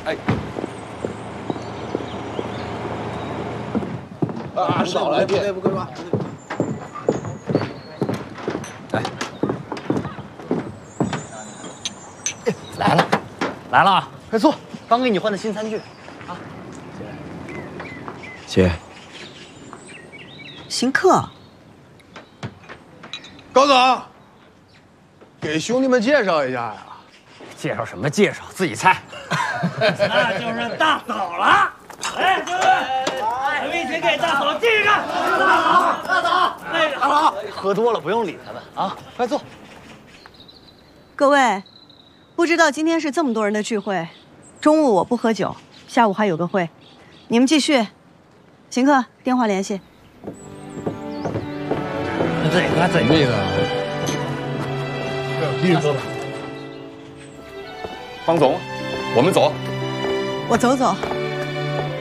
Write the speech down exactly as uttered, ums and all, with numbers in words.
哎， 啊，少来点， 不对吧？ 来，来了，来了啊！快坐，刚给你换的新餐具，啊， 姐， 邢克， 高总，给兄弟们介绍一下呀。 介绍什么介绍？自己猜。 那就是大嫂了。哎，兄弟们，咱们一起给大嫂敬一个。大嫂，大嫂，哎，大嫂， 喝多了不用理他们啊，快坐。 各位，不知道今天是这么多人的聚会，中午我不喝酒，下午还有个会，你们继续。邢克，电话联系。 这个这这个，继续说吧。 方总，我们走。 我走走。